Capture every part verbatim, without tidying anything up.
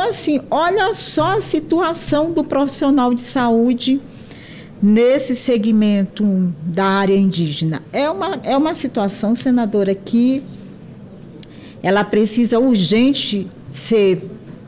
assim, olha só a situação do profissional de saúde nesse segmento da área indígena. É uma, é uma situação, senadora, que ela precisa urgente ser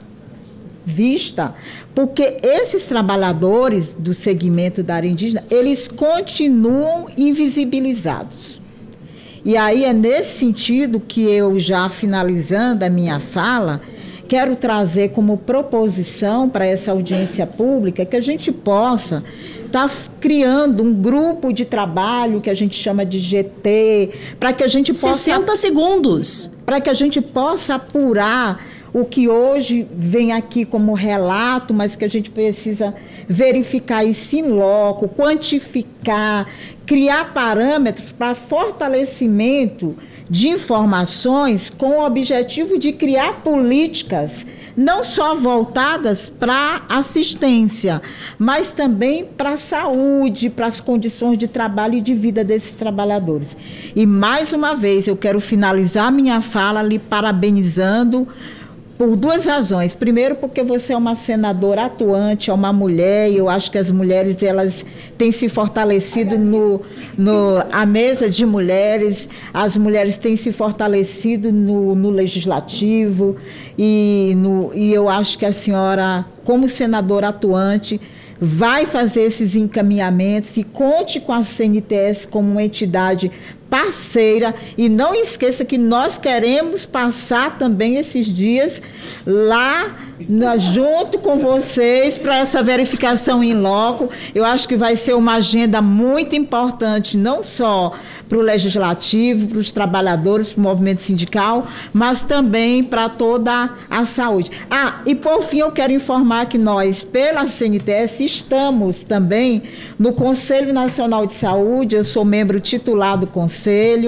vista, porque esses trabalhadores do segmento da área indígena, eles continuam invisibilizados. E aí é nesse sentido que eu, já finalizando a minha fala, quero trazer como proposição para essa audiência pública que a gente possa estar tá criando um grupo de trabalho que a gente chama de G T, para que a gente possa... sessenta segundos. Para que a gente possa apurar o que hoje vem aqui como relato, mas que a gente precisa verificar isso em loco, quantificar, criar parâmetros para fortalecimento de informações com o objetivo de criar políticas não só voltadas para assistência, mas também para a saúde, para as condições de trabalho e de vida desses trabalhadores. E, mais uma vez, eu quero finalizar minha fala lhe parabenizando por duas razões. Primeiro, porque você é uma senadora atuante, é uma mulher, e eu acho que as mulheres elas têm se fortalecido no, no a mesa de mulheres, as mulheres têm se fortalecido no, no legislativo, e, no, e eu acho que a senhora, como senadora atuante, vai fazer esses encaminhamentos e conte com a C N T S como uma entidade parceira, e não esqueça que nós queremos passar também esses dias lá na, junto com vocês para essa verificação em loco. Eu acho que vai ser uma agenda muito importante, não só para o legislativo, para os trabalhadores, para o movimento sindical, mas também para toda a saúde. Ah, e por fim eu quero informar que nós, pela C N T S, estamos também no Conselho Nacional de Saúde. Eu sou membro titular do Conselho,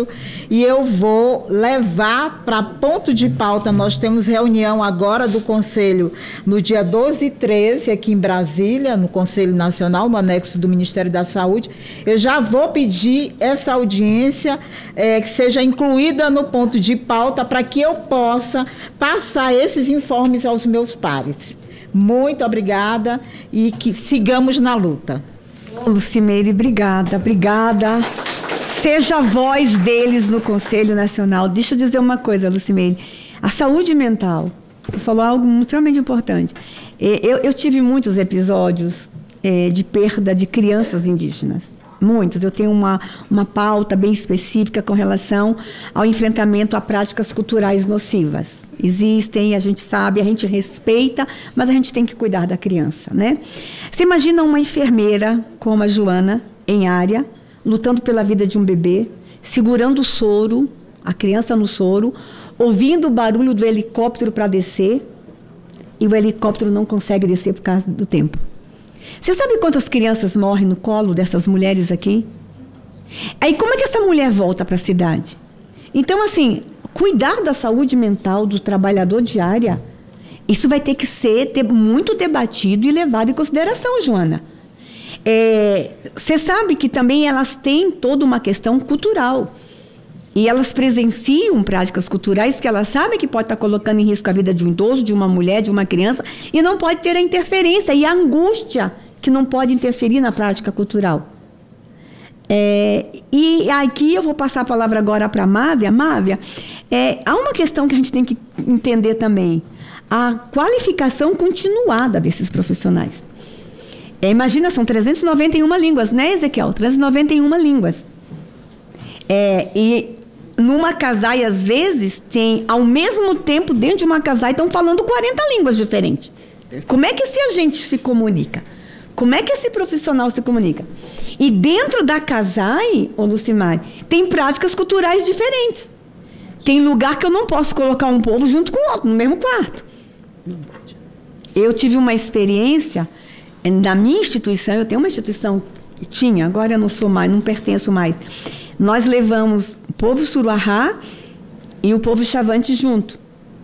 e eu vou levar para ponto de pauta. Nós temos reunião agora do Conselho no dia doze e treze, aqui em Brasília, no Conselho Nacional, no anexo do Ministério da Saúde. Eu já vou pedir essa audiência é, que seja incluída no ponto de pauta para que eu possa passar esses informes aos meus pares. Muito obrigada e que sigamos na luta. Lucimeire, obrigada, obrigada. Seja a voz deles no Conselho Nacional. Deixa eu dizer uma coisa, Lucimeire. A saúde mental, você falou algo extremamente importante. Eu, eu tive muitos episódios é, de perda de crianças indígenas. Muitos. Eu tenho uma, uma pauta bem específica com relação ao enfrentamento a práticas culturais nocivas. Existem, a gente sabe, a gente respeita, mas a gente tem que cuidar da criança, né? Você imagina uma enfermeira como a Joana, em área, lutando pela vida de um bebê, segurando o soro, a criança no soro, ouvindo o barulho do helicóptero para descer, e o helicóptero não consegue descer por causa do tempo. Você sabe quantas crianças morrem no colo dessas mulheres aqui? Aí como é que essa mulher volta para a cidade? Então, assim, cuidar da saúde mental do trabalhador de área, isso vai ter que ser ter muito debatido e levado em consideração, Joana. Você é, sabe que também elas têm toda uma questão cultural. E elas presenciam práticas culturais que elas sabem que pode estar colocando em risco a vida de um idoso, de uma mulher, de uma criança, e não pode ter a interferência e a angústia que não pode interferir na prática cultural. É, e aqui eu vou passar a palavra agora para a Mávia. Mávia, é, há uma questão que a gente tem que entender também. A qualificação continuada desses profissionais. É, imagina, são trezentas e noventa e uma línguas, né, Ezequiel? trezentas e noventa e uma línguas. É, e numa casai, às vezes, tem, ao mesmo tempo, dentro de uma casai, estão falando quarenta línguas diferentes. Como é que esse agente se comunica? Como é que esse profissional se comunica? E dentro da casai, ô Lucimari, tem práticas culturais diferentes. Tem lugar que eu não posso colocar um povo junto com o outro, no mesmo quarto. Eu tive uma experiência... Na minha instituição, eu tenho uma instituição, tinha, agora eu não sou mais, não pertenço mais. Nós levamos o povo Suruahá e o povo Chavante junto.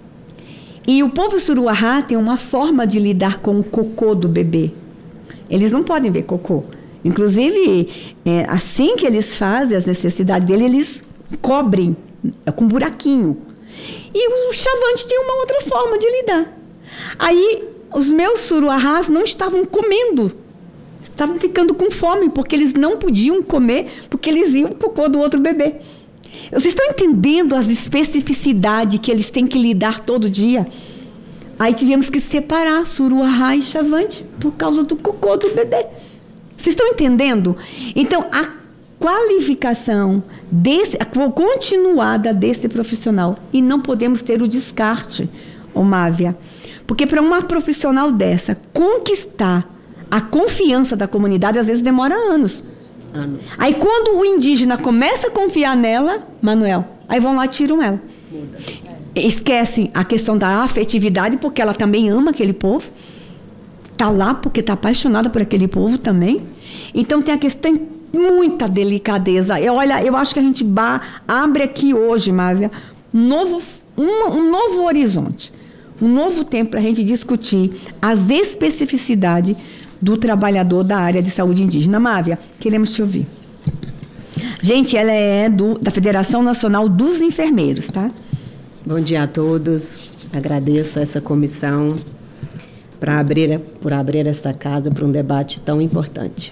E o povo Suruahá tem uma forma de lidar com o cocô do bebê. Eles não podem ver cocô. Inclusive, é, assim que eles fazem as necessidades dele, eles cobrem com um buraquinho. E o Chavante tem uma outra forma de lidar. Aí, os meus suruahás não estavam comendo. Estavam ficando com fome, porque eles não podiam comer, porque eles iam pro cocô do outro bebê. Vocês estão entendendo as especificidades que eles têm que lidar todo dia? Aí tivemos que separar suruahá e chavante por causa do cocô do bebê. Vocês estão entendendo? Então, a qualificação desse, a continuada desse profissional, e não podemos ter o descarte, ô Mávia, porque para uma profissional dessa conquistar a confiança da comunidade, às vezes demora anos. Anos. Aí quando o indígena começa a confiar nela, Manuel, aí vão lá e tiram ela. Muda. Esquecem a questão da afetividade, porque ela também ama aquele povo. Está lá porque está apaixonada por aquele povo também. Então tem a questão, tem muita delicadeza. Eu, olha, eu acho que a gente ba, abre aqui hoje, Mávia, um novo, um, um novo horizonte. Um novo tempo para a gente discutir as especificidades do trabalhador da área de saúde indígena. Mávia, queremos te ouvir. Gente, ela é do, da Federação Nacional dos Enfermeiros, tá? Bom dia a todos. Agradeço essa comissão para abrir, por abrir essa casa para um debate tão importante.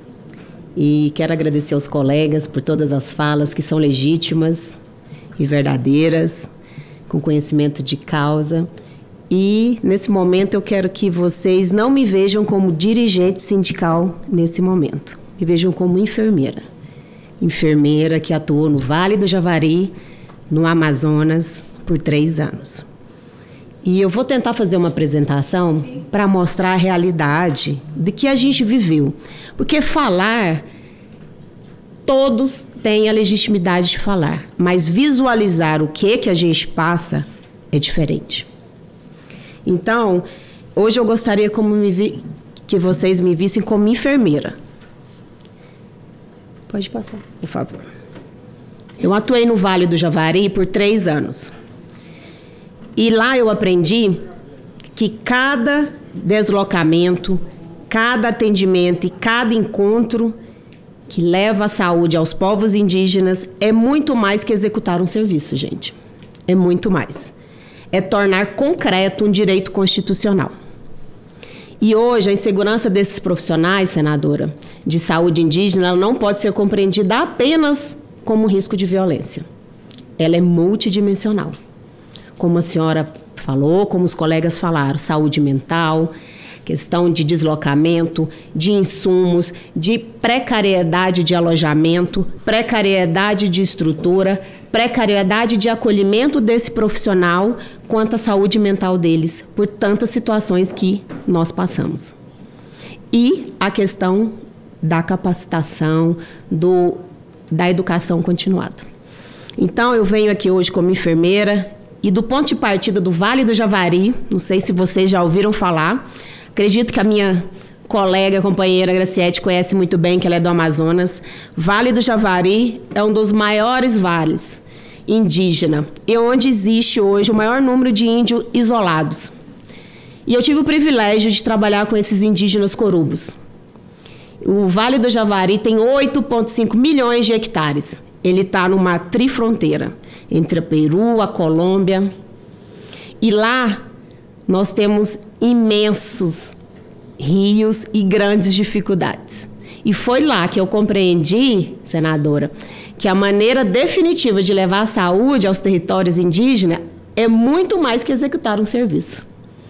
E quero agradecer aos colegas por todas as falas que são legítimas e verdadeiras, com conhecimento de causa. E, nesse momento, eu quero que vocês não me vejam como dirigente sindical nesse momento. Me vejam como enfermeira. Enfermeira que atuou no Vale do Javari, no Amazonas, por três anos. E eu vou tentar fazer uma apresentação para mostrar a realidade de que a gente viveu. Porque falar, todos têm a legitimidade de falar. Mas visualizar o que, que a gente passa é diferente. Então, hoje eu gostaria como me vi, que vocês me vissem como enfermeira. Pode passar, por favor. Eu atuei no Vale do Javari por três anos. E lá eu aprendi que cada deslocamento, cada atendimento e cada encontro que leva a saúde aos povos indígenas é muito mais que executar um serviço, gente. É muito mais. É tornar concreto um direito constitucional. E hoje, a insegurança desses profissionais, senadora, de saúde indígena, ela não pode ser compreendida apenas como risco de violência. Ela é multidimensional. Como a senhora falou, como os colegas falaram, saúde mental, questão de deslocamento, de insumos, de precariedade de alojamento, precariedade de estrutura, precariedade de acolhimento desse profissional, quanto à saúde mental deles, por tantas situações que nós passamos. E a questão da capacitação, do, da educação continuada. Então, eu venho aqui hoje como enfermeira e do ponto de partida do Vale do Javari, não sei se vocês já ouviram falar, acredito que a minha colega, companheira Graciete conhece muito bem, que ela é do Amazonas. Vale do Javari é um dos maiores vales indígenas e onde existe hoje o maior número de índios isolados. E eu tive o privilégio de trabalhar com esses indígenas corubos. O Vale do Javari tem oito vírgula cinco milhões de hectares. Ele está numa trifronteira entre o Peru, a Colômbia. E lá nós temos imensos rios e grandes dificuldades. E foi lá que eu compreendi, senadora, que a maneira definitiva de levar a saúde aos territórios indígenas é muito mais que executar um serviço.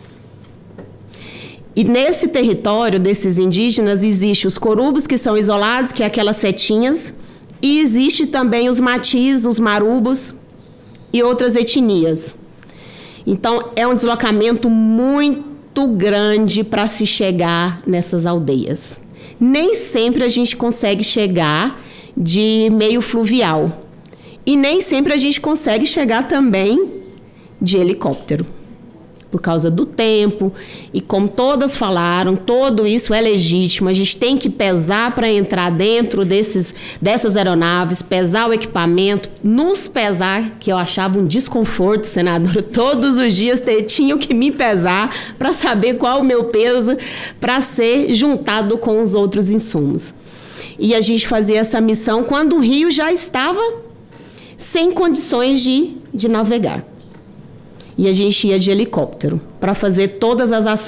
E nesse território desses indígenas existe os corubos, que são isolados, que é aquelas setinhas, e existe também os matis, os marubos e outras etnias. Então, é um deslocamento muito grande para se chegar nessas aldeias. Nem sempre a gente consegue chegar de meio fluvial. E nem sempre a gente consegue chegar também de helicóptero. Por causa do tempo, e como todas falaram, tudo isso é legítimo, a gente tem que pesar para entrar dentro desses, dessas aeronaves, pesar o equipamento, nos pesar, que eu achava um desconforto, senadora, todos os dias tinham que me pesar para saber qual o meu peso, para ser juntado com os outros insumos. E a gente fazia essa missão quando o rio já estava sem condições de, de navegar. e a gente ia de helicóptero para fazer todas as ações